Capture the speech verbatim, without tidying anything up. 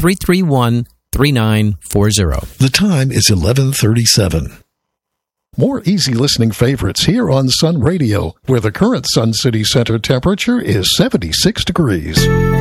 three three one, three nine four zero. The time is eleven thirty-seven. More easy listening favorites here on Sun Radio, where the current Sun City Center temperature is seventy-six degrees.